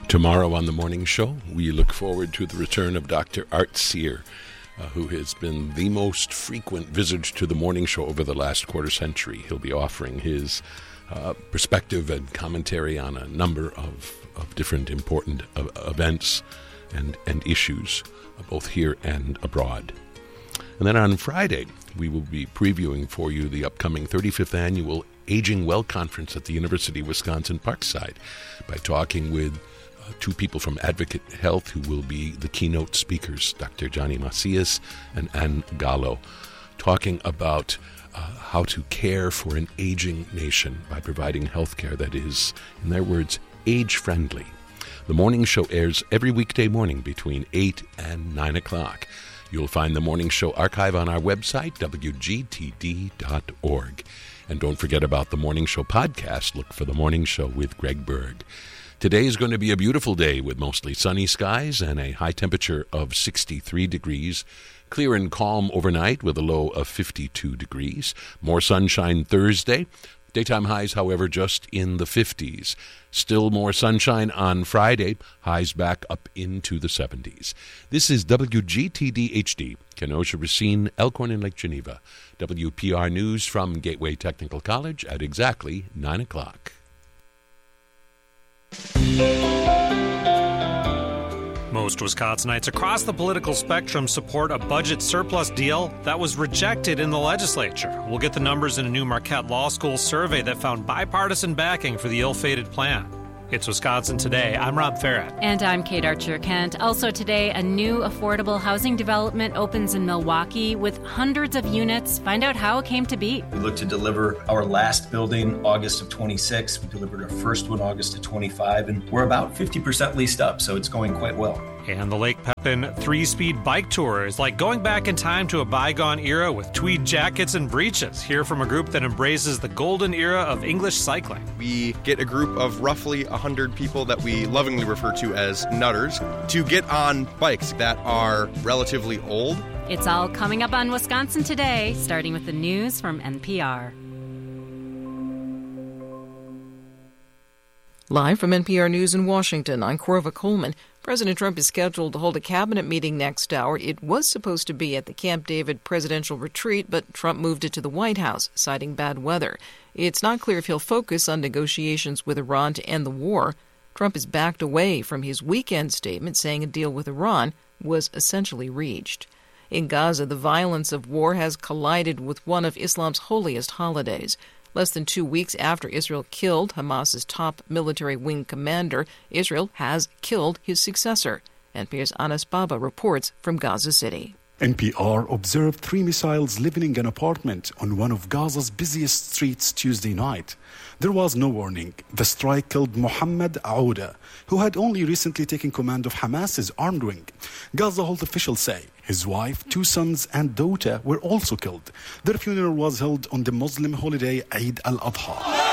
Tomorrow on the morning show, we look forward to the return of Dr. Art Sear, who has been the most frequent visitor to the morning show over the last quarter century. He'll be offering his perspective and commentary on a number of different important events and issues, both here and abroad. And then on Friday, we will be previewing for you the upcoming 35th Annual Aging Well Conference at the University of Wisconsin-Parkside by talking with two people from Advocate Health who will be the keynote speakers, Dr. Johnny Macias and Ann Gallo, talking about how to care for an aging nation by providing health care that is, in their words, age-friendly. The morning show airs every weekday morning between 8 and 9 o'clock. You'll find the morning show archive on our website, wgtd.org. And don't forget about the morning show podcast. Look for the morning show with Greg Berg. Today is going to be a beautiful day with mostly sunny skies and a high temperature of 63 degrees. Clear and calm overnight with a low of 52 degrees. More sunshine Thursday. Daytime highs, however, just in the 50s. Still more sunshine on Friday. Highs back up into the 70s. This is WGTD-HD, Kenosha, Racine, Elkhorn, and Lake Geneva. WPR News from Gateway Technical College at exactly 9 o'clock. Most Wisconsinites across the political spectrum support a budget surplus deal that was rejected in the legislature. We'll get the numbers in a new Marquette Law School survey that found bipartisan backing for the ill-fated plan. It's Wisconsin Today. I'm Rob Farrett. And I'm Kate Archer-Kent. Also today, a new affordable housing development opens in Milwaukee with hundreds of units. Find out how it came to be. We look to deliver our last building August of 26. We delivered our first one August of 25, and we're about 50% leased up, so it's going quite well. And the Lake Pepin 3-speed bike tour is like going back in time to a bygone era with tweed jackets and breeches. Hear from a group that embraces the golden era of English cycling. We get a group of roughly 100 people that we lovingly refer to as nutters to get on bikes that are relatively old. It's all coming up on Wisconsin Today, starting with the news from NPR. Live from NPR News in Washington, I'm Corva Coleman. President Trump is scheduled to hold a cabinet meeting next hour. It was supposed to be at the Camp David presidential retreat, but Trump moved it to the White House, citing bad weather. It's not clear if he'll focus on negotiations with Iran to end the war. Trump has backed away from his weekend statement, saying a deal with Iran was essentially reached. In Gaza, the violence of war has collided with one of Islam's holiest holidays. Less than 2 weeks after Israel killed Hamas's top military wing commander, Israel has killed his successor. NPR's Anas Baba reports from Gaza City. NPR observed 3 missiles leveling an apartment on one of Gaza's busiest streets Tuesday night. There was no warning. The strike killed Mohammed Aouda, who had only recently taken command of Hamas's armed wing. Gaza health officials say his wife, 2 sons and daughter were also killed. Their funeral was held on the Muslim holiday Eid al-Adha.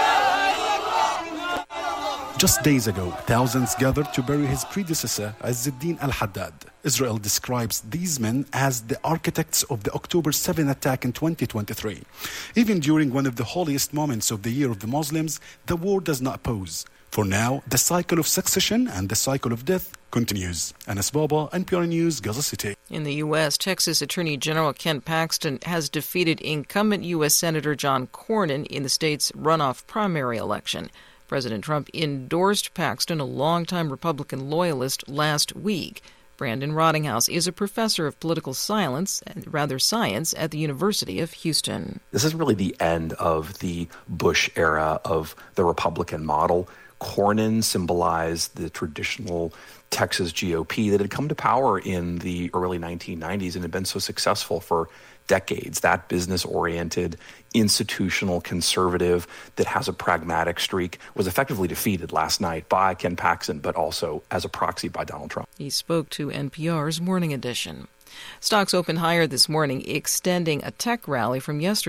Just days ago, thousands gathered to bury his predecessor, Izz-ad-Din al-Haddad. Israel describes these men as the architects of the October 7 attack in 2023. Even during one of the holiest moments of the year of the Muslims, the war does not pause. For now, the cycle of succession and the cycle of death continues. Anas Baba, NPR News, Gaza City. In the U.S., Texas Attorney General Ken Paxton has defeated incumbent U.S. Senator John Cornyn in the state's runoff primary election. President Trump endorsed Paxton, a longtime Republican loyalist, last week. Brandon Rottinghouse is a professor of political science at the University of Houston. This is really the end of the Bush era of the Republican model. Cornyn symbolized the traditional Texas GOP that had come to power in the early 1990s and had been so successful for decades. That business-oriented, institutional conservative that has a pragmatic streak was effectively defeated last night by Ken Paxton, but also as a proxy by Donald Trump. He spoke to NPR's Morning Edition. Stocks opened higher this morning, extending a tech rally from yesterday.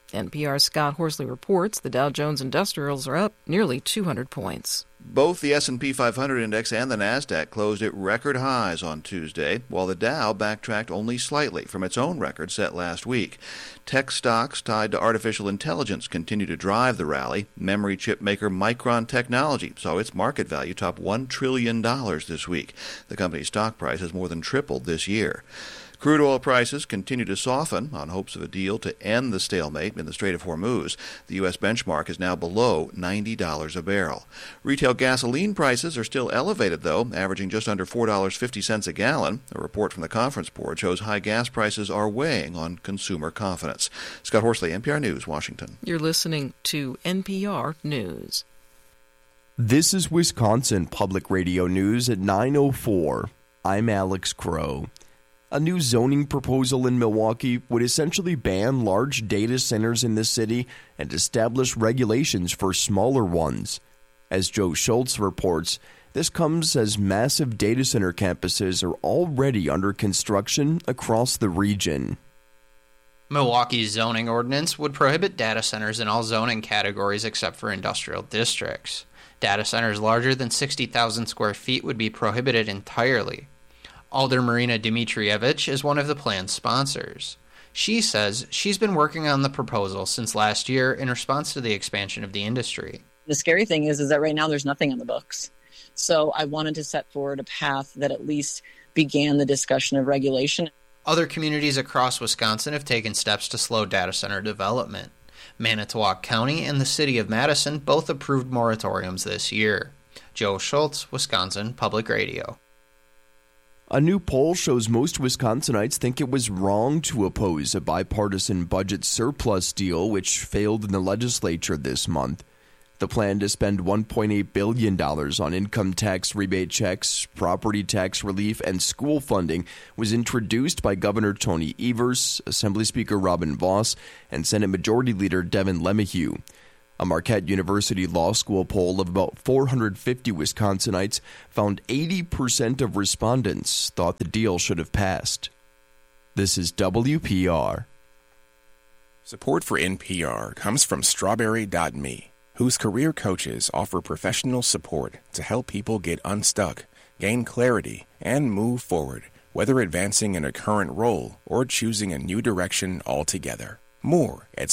NPR's Scott Horsley reports the Dow Jones Industrials are up nearly 200 points. Both the S&P 500 index and the Nasdaq closed at record highs on Tuesday, while the Dow backtracked only slightly from its own record set last week. Tech stocks tied to artificial intelligence continue to drive the rally. Memory chip maker Micron Technology saw its market value top $1 trillion this week. The company's stock price has more than tripled this year. Crude oil prices continue to soften on hopes of a deal to end the stalemate in the Strait of Hormuz. The U.S. benchmark is now below $90 a barrel. Retail gasoline prices are still elevated, though, averaging just under $4.50 a gallon. A report from the Conference Board shows high gas prices are weighing on consumer confidence. Scott Horsley, NPR News, Washington. You're listening to NPR News. This is Wisconsin Public Radio News at 9:04. I'm Alex Crow. A new zoning proposal in Milwaukee would essentially ban large data centers in the city and establish regulations for smaller ones. As Joe Schultz reports, this comes as massive data center campuses are already under construction across the region. Milwaukee's zoning ordinance would prohibit data centers in all zoning categories except for industrial districts. Data centers larger than 60,000 square feet would be prohibited entirely. Alder Marina Dmitrievich is one of the plan's sponsors. She says she's been working on the proposal since last year in response to the expansion of the industry. The scary thing is that right now there's nothing on the books. So I wanted to set forward a path that at least began the discussion of regulation. Other communities across Wisconsin have taken steps to slow data center development. Manitowoc County and the city of Madison both approved moratoriums this year. Joe Schultz, Wisconsin Public Radio. A new poll shows most Wisconsinites think it was wrong to oppose a bipartisan budget surplus deal which failed in the legislature this month. The plan to spend $1.8 billion on income tax rebate checks, property tax relief, and school funding was introduced by Governor Tony Evers, Assembly Speaker Robin Vos, and Senate Majority Leader Devin LeMahieu. A Marquette University Law School poll of about 450 Wisconsinites found 80% of respondents thought the deal should have passed. This is WPR. Support for NPR comes from Strawberry.me, whose career coaches offer professional support to help people get unstuck, gain clarity, and move forward, whether advancing in a current role or choosing a new direction altogether. More at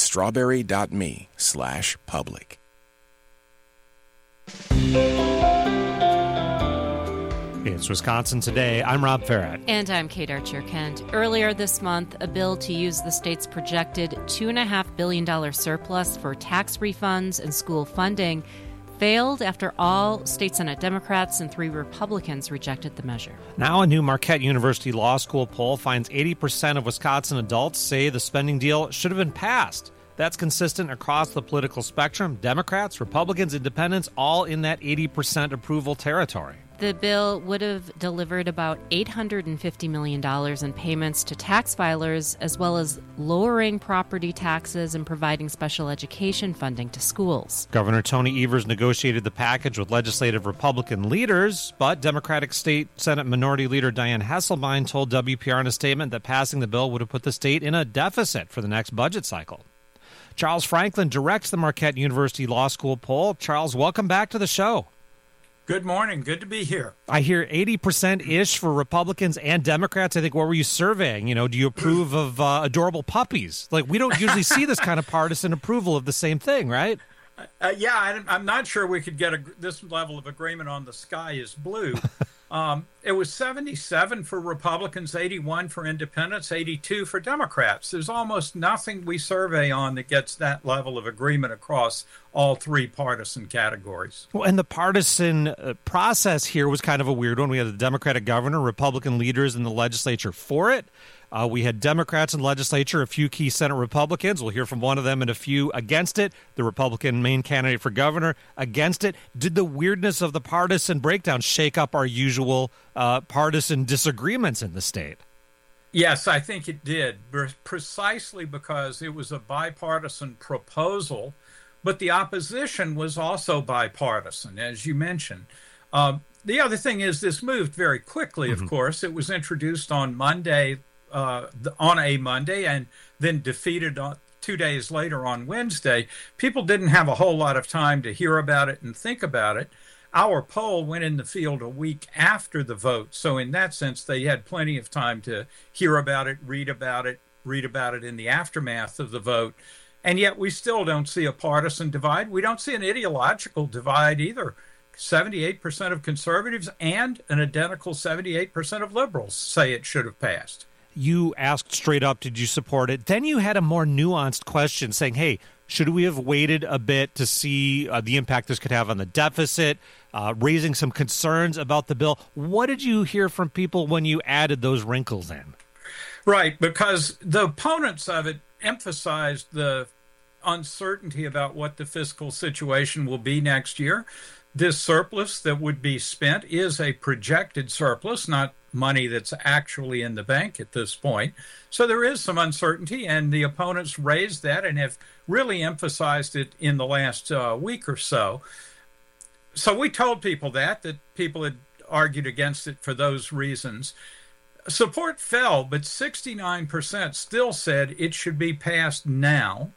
strawberry.me/public. It's Wisconsin Today. I'm Rob Farrett. And I'm Kate Archer-Kent. Earlier this month, a bill to use the state's projected $2.5 billion surplus for tax refunds and school funding failed after all state Senate Democrats and 3 Republicans rejected the measure. Now a new Marquette University Law School poll finds 80% of Wisconsin adults say the spending deal should have been passed. That's consistent across the political spectrum. Democrats, Republicans, Independents, all in that 80% approval territory. The bill would have delivered about $850 million in payments to tax filers, as well as lowering property taxes and providing special education funding to schools. Governor Tony Evers negotiated the package with legislative Republican leaders, but Democratic State Senate Minority Leader Dianne Hesselbein told WPR in a statement that passing the bill would have put the state in a deficit for the next budget cycle. Charles Franklin directs the Marquette University Law School poll. Charles, welcome back to the show. Good morning. Good to be here. I hear 80%-ish for Republicans and Democrats. I think, what were you surveying? You know, do you approve of adorable puppies? Like, we don't usually see this kind of partisan approval of the same thing, right? Yeah, I'm not sure we could get this level of agreement on the sky is blue. It was 77 for Republicans, 81 for Independents, 82 for Democrats. There's almost nothing we survey on that gets that level of agreement across all 3 partisan categories. Well, and the partisan process here was kind of a weird one. We had the Democratic governor, Republican leaders in the legislature for it. We had Democrats in the legislature, a few key Senate Republicans. We'll hear from one of them and a few against it. The Republican main candidate for governor against it. Did the weirdness of the partisan breakdown shake up our usual partisan disagreements in the state? Yes, I think it did, precisely because it was a bipartisan proposal, but the opposition was also bipartisan, as you mentioned. The other thing is this moved very quickly, of course. It was introduced on a Monday, and then defeated 2 days later on Wednesday, people didn't have a whole lot of time to hear about it and think about it. Our poll went in the field a week after the vote. So in that sense, they had plenty of time to hear about it, read about it in the aftermath of the vote. And yet we still don't see a partisan divide. We don't see an ideological divide either. 78% of conservatives and an identical 78% of liberals say it should have passed. You asked straight up, did you support it? Then you had a more nuanced question saying, hey, should we have waited a bit to see the impact this could have on the deficit, raising some concerns about the bill? What did you hear from people when you added those wrinkles in? Right, because the opponents of it emphasized the uncertainty about what the fiscal situation will be next year. This surplus that would be spent is a projected surplus, not money that's actually in the bank at this point. So there is some uncertainty, and the opponents raised that and have really emphasized it in the last week or so. So we told people that people had argued against it for those reasons. Support fell, but 69% still said it should be passed now.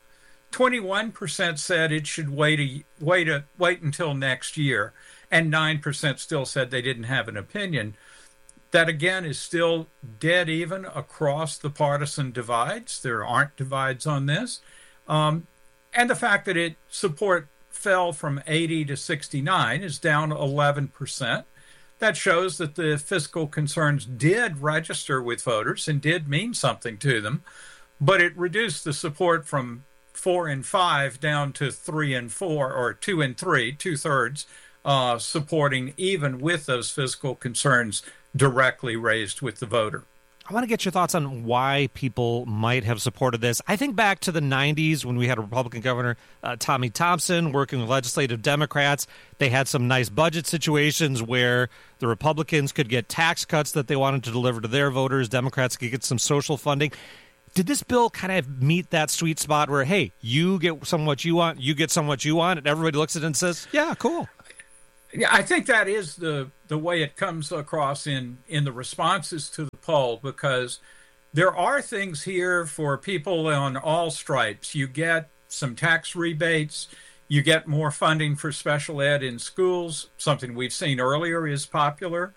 21% said it should wait until next year, and 9% still said they didn't have an opinion. That, again, is still dead even across the partisan divides. There aren't divides on this. And the fact that support fell from 80 to 69 is down 11%. That shows that the fiscal concerns did register with voters and did mean something to them, but it reduced the support from 4 and 5 down to 3 and 4, or 2 and 3, 2/3, supporting even with those fiscal concerns directly raised with the voter. I want to get your thoughts on why people might have supported this. I think back to the 90s when we had a Republican governor, Tommy Thompson, working with legislative Democrats. They had some nice budget situations where the Republicans could get tax cuts that they wanted to deliver to their voters. Democrats could get some social funding. Did this bill kind of meet that sweet spot where, hey, you get some what you want, you get some what you want, and everybody looks at it and says, yeah, cool? Yeah, I think that is the way it comes across in the responses to the poll, because there are things here for people on all stripes. You get some tax rebates, you get more funding for special ed in schools, something we've seen earlier is popular,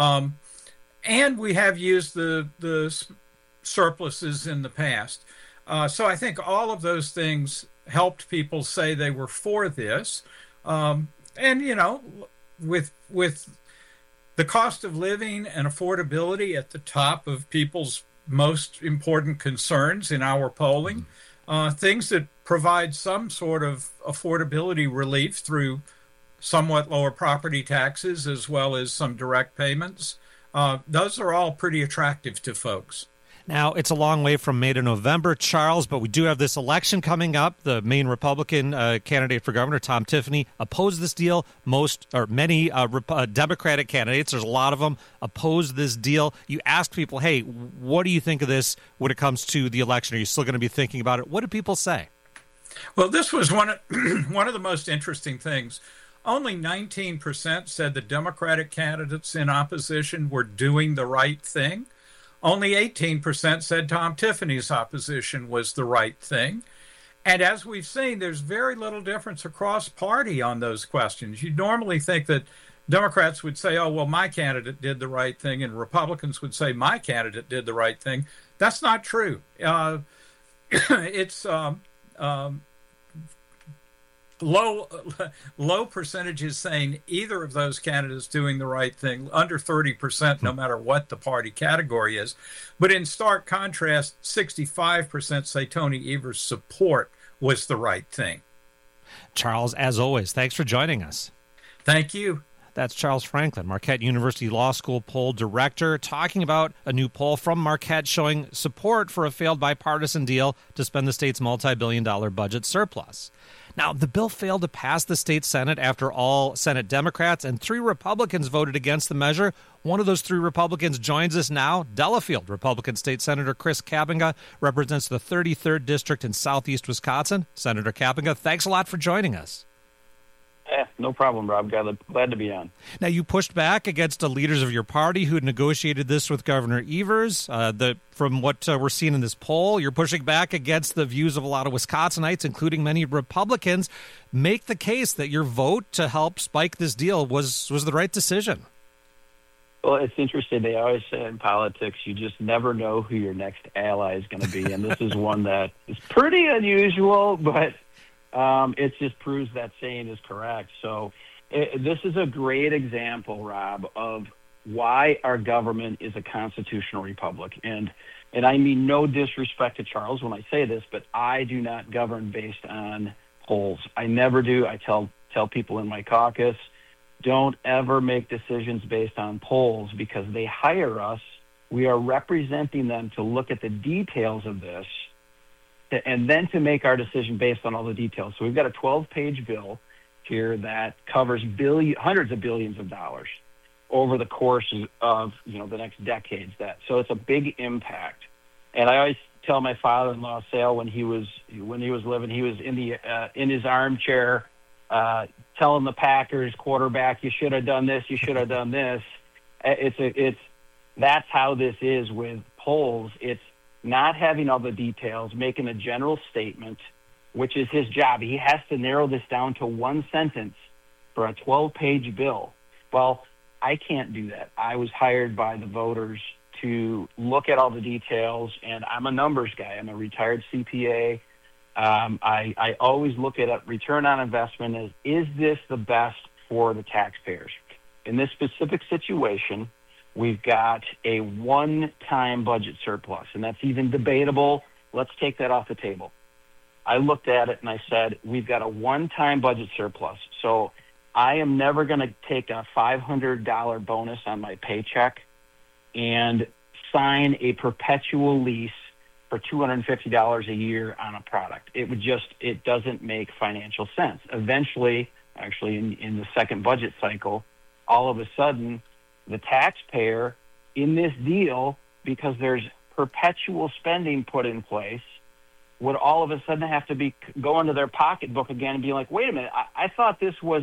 and we have used the surpluses in the past. So I think all of those things helped people say they were for this. And, you know, with the cost of living and affordability at the top of people's most important concerns in our polling, things that provide some sort of affordability relief through somewhat lower property taxes as well as some direct payments, those are all pretty attractive to folks. Now, it's a long way from May to November, Charles, but we do have this election coming up. The main Republican candidate for governor, Tom Tiffany, opposed this deal. Many Democratic candidates, there's a lot of them, opposed this deal. You asked people, hey, what do you think of this when it comes to the election? Are you still going to be thinking about it? What did people say? Well, this was one of the most interesting things. Only 19% said the Democratic candidates in opposition were doing the right thing. Only 18% said Tom Tiffany's opposition was the right thing. And as we've seen, there's very little difference across party on those questions. You'd normally think that Democrats would say, oh, well, my candidate did the right thing, and Republicans would say my candidate did the right thing. That's not true. It's low percentages saying either of those candidates doing the right thing, under 30% no matter what the party category is. But in stark contrast, 65% say Tony Evers' support was the right thing. Charles, as always, thanks for joining us. Thank you. That's Charles Franklin, Marquette University Law School poll director, talking about a new poll from Marquette showing support for a failed bipartisan deal to spend the state's multi-billion-dollar budget surplus. Now, the bill failed to pass the state Senate after all Senate Democrats and 3 Republicans voted against the measure. One of those 3 Republicans joins us now. Delafield Republican State Senator Chris Kapenga represents the 33rd District in southeast Wisconsin. Senator Kapenga, thanks a lot for joining us. No problem, Rob. Glad to be on. Now, you pushed back against the leaders of your party who negotiated this with Governor Evers. From what we're seeing in this poll, you're pushing back against the views of a lot of Wisconsinites, including many Republicans. Make the case that your vote to help spike this deal was the right decision. Well, it's interesting. They always say in politics, you just never know who your next ally is going to be. And this is one that is pretty unusual, but it just proves that saying is correct. So this is a great example, Rob, of why our government is a constitutional republic. And I mean no disrespect to Charles when I say this, but I do not govern based on polls. I never do. I tell people in my caucus, don't ever make decisions based on polls because they hire us. We are representing them to look at the details of this and then to make our decision based on all the details. So we've got a 12-page bill here that covers hundreds of billions of dollars over the course of the next decades. So it's a big impact. And I always tell my father-in-law, Sale, when he was living, he was in his armchair telling the Packers quarterback, you should have done this, you should have done this. That's how this is with polls. It's not having all the details, making a general statement, which is his job. He has to narrow this down to one sentence for a 12-page bill. Well, I can't do that. I was hired by the voters to look at all the details, and I'm a numbers guy. I'm a retired CPA. I always look at a return on investment as, is this the best for the taxpayers? In this specific situation, we've got a one-time budget surplus, and that's even debatable. Let's take that off the table. I looked at it and I said, we've got a one-time budget surplus. So I am never going to take a $500 bonus on my paycheck and sign a perpetual lease for $250 a year on a product. It doesn't make financial sense. Eventually, actually in the second budget cycle, all of a sudden, the taxpayer in this deal, because there's perpetual spending put in place, would all of a sudden have to go into their pocketbook again and be like, wait a minute, I thought this was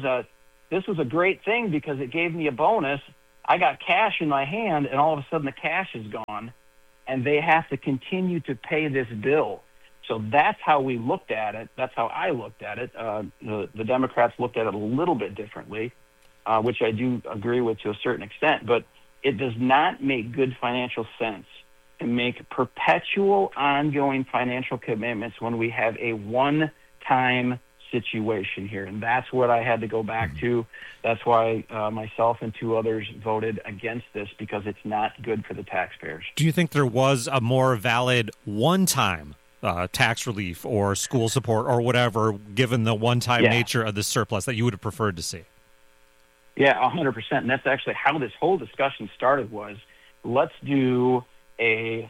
a great thing because it gave me a bonus. I got cash in my hand, and all of a sudden the cash is gone, and they have to continue to pay this bill. So that's how we looked at it. That's how I looked at it. The Democrats looked at it a little bit differently, which I do agree with to a certain extent. But it does not make good financial sense to make perpetual, ongoing financial commitments when we have a one-time situation here. And that's what I had to go back to. That's why myself and two others voted against this, because it's not good for the taxpayers. Do you think there was a more valid one-time tax relief or school support or whatever, given the one-time nature of the surplus, that you would have preferred to see? Yeah, 100%. And that's actually how this whole discussion started was, let's do a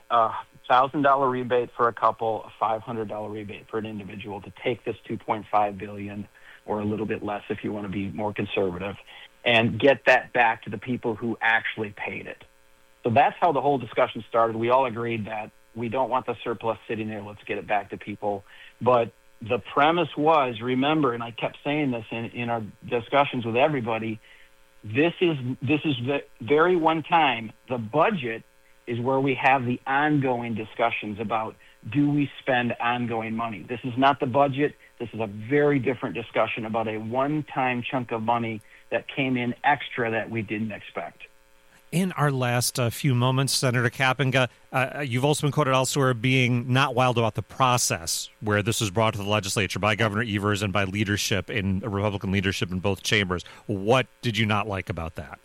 $1,000 rebate for a couple, a $500 rebate for an individual to take this $2.5 billion, or a little bit less if you want to be more conservative, and get that back to the people who actually paid it. So that's how the whole discussion started. We all agreed that we don't want the surplus sitting there. Let's get it back to people. But the premise was, remember, and I kept saying this in our discussions with everybody, this is the very one time. The budget is where we have the ongoing discussions about, do we spend ongoing money? This is not the budget. This is a very different discussion about a one-time chunk of money that came in extra that we didn't expect. In our last few moments, Senator Kapenga, you've also been quoted elsewhere being not wild about the process where this was brought to the legislature by Governor Evers and by Republican leadership in both chambers. What did you not like about that?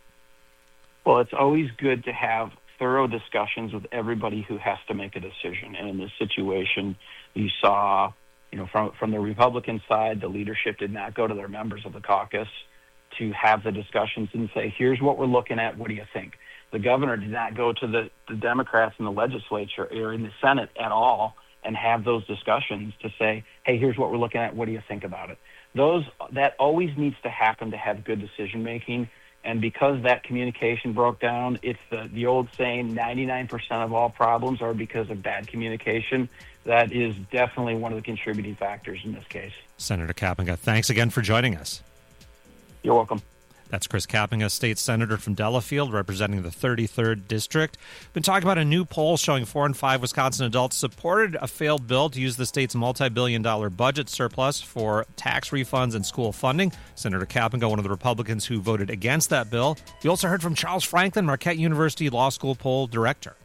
Well, it's always good to have thorough discussions with everybody who has to make a decision. And in this situation, you saw, from the Republican side, the leadership did not go to their members of the caucus to have the discussions and say, here's what we're looking at, what do you think? The governor did not go to the Democrats in the legislature or in the Senate at all and have those discussions to say, hey, here's what we're looking at, what do you think about it? That always needs to happen to have good decision-making. And because that communication broke down, it's the old saying, 99% of all problems are because of bad communication. That is definitely one of the contributing factors in this case. Senator Kapenga, thanks again for joining us. You're welcome. That's Chris Kapenga, state senator from Delafield, representing the 33rd District. Been talking about a new poll showing 4 in 5 Wisconsin adults supported a failed bill to use the state's multi-billion-dollar budget surplus for tax refunds and school funding. Senator Kapenga, one of the Republicans who voted against that bill. We also heard from Charles Franklin, Marquette University Law School poll director.